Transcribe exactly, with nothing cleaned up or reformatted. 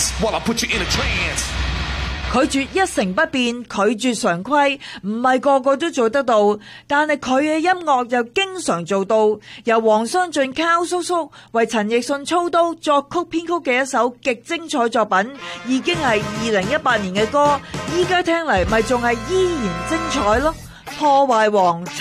拒絕一成不變，拒絕常規，唔係個個都做得到，但係佢嘅音樂就經常做到。由黃湘俊靠叔叔為陳奕迅操刀作曲編曲嘅一首極精彩作品，已經係二零一八年嘅歌，依家聽嚟咪仲係依然精彩咯。破壞王。